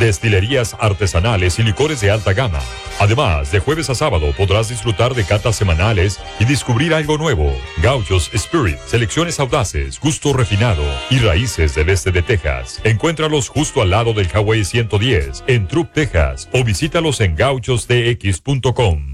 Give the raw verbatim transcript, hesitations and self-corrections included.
destilerías artesanales y licores de alta gama. Además, de jueves a sábado podrás disfrutar de catas semanales y descubrir algo nuevo. Gauchos Spirit, selecciones audaces, gusto refinado y raíces del este de Texas. Encuéntralos justo al lado del Highway ciento diez en Trupp, Texas, o visítalos en gauchos t x punto com.